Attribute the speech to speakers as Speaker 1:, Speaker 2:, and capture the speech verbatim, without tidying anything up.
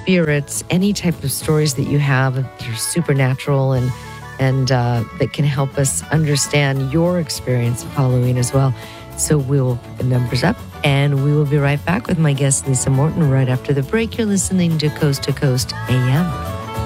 Speaker 1: spirits, any type of stories that you have that are supernatural and and uh, that can help us understand your experience of Halloween as well. So we will put the numbers up, and we will be right back with my guest, Lisa Morton, right after the break. You're listening to Coast to Coast A M.